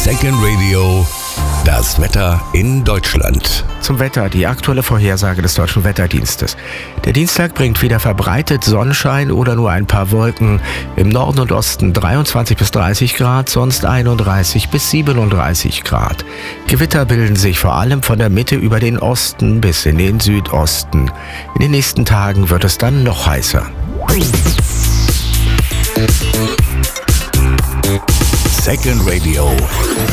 Second Radio, das Wetter in Deutschland. Zum Wetter, die aktuelle Vorhersage des Deutschen Wetterdienstes. Der Dienstag bringt wieder verbreitet Sonnenschein oder nur ein paar Wolken. Im Norden und Osten 23 bis 30 Grad, sonst 31 bis 37 Grad. Gewitter bilden sich vor allem von der Mitte über den Osten bis in den Südosten. In den nächsten Tagen wird es dann noch heißer. Second Radio.